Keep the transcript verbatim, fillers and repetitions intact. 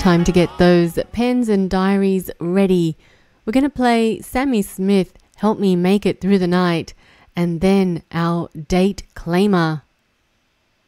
Time to get those pens and diaries ready. We're going to play Sammy Smith, Help Me Make It Through the Night, and then our date claimer.